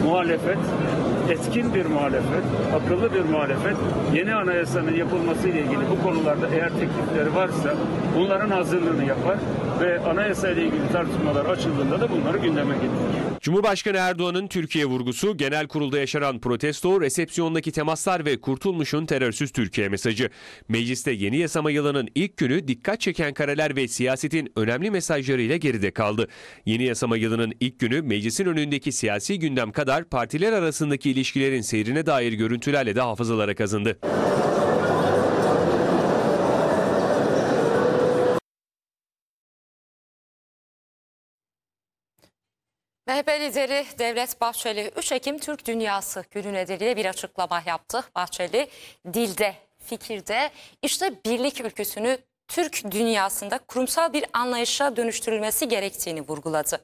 muhalefet, etkin bir muhalefet, akıllı bir muhalefet, yeni anayasanın yapılması ile ilgili bu konularda eğer teklifleri varsa bunların hazırlığını yapar ve anayasa ile ilgili tartışmalar açıldığında da bunları gündeme getirir. Cumhurbaşkanı Erdoğan'ın Türkiye vurgusu, genel kurulda yaşanan protesto, resepsiyondaki temaslar ve Kurtulmuş'un terörsüz Türkiye mesajı. Mecliste yeni yasama yılının ilk günü dikkat çeken kareler ve siyasetin önemli mesajlarıyla geride kaldı. Yeni yasama yılının ilk günü meclisin önündeki siyasi gündem kadar partiler arasındaki ilişkilerin seyrine dair görüntülerle de hafızalara kazındı. MHP lideri Devlet Bahçeli 3 Ekim Türk Dünyası Günü nedeniyle bir açıklama yaptı. Bahçeli dilde, fikirde işte birlik ülküsünü Türk dünyasında kurumsal bir anlayışa dönüştürülmesi gerektiğini vurguladı.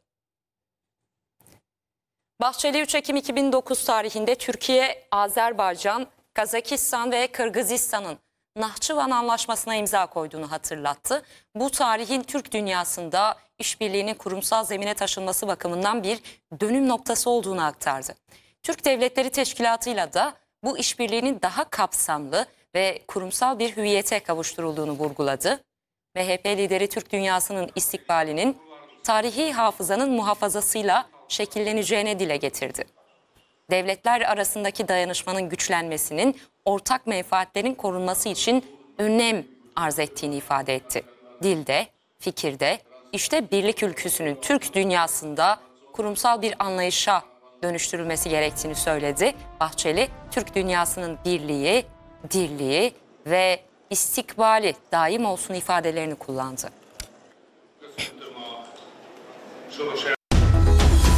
Bahçeli 3 Ekim 2009 tarihinde Türkiye, Azerbaycan, Kazakistan ve Kırgızistan'ın Nahçıvan Anlaşması'na imza koyduğunu hatırlattı. Bu tarihin Türk dünyasında işbirliğinin kurumsal zemine taşınması bakımından bir dönüm noktası olduğunu aktardı. Türk Devletleri Teşkilatı'yla da bu işbirliğinin daha kapsamlı ve kurumsal bir hüviyete kavuşturulduğunu vurguladı. MHP lideri Türk dünyasının istikbalinin tarihi hafızanın muhafazasıyla şekilleneceğini dile getirdi. Devletler arasındaki dayanışmanın güçlenmesinin ortak menfaatlerin korunması için önem arz ettiğini ifade etti. Dilde, fikirde, işte birlik ülküsünün Türk dünyasında kurumsal bir anlayışa dönüştürülmesi gerektiğini söyledi. Bahçeli, Türk dünyasının birliği, dirliği ve istikbali daim olsun ifadelerini kullandı.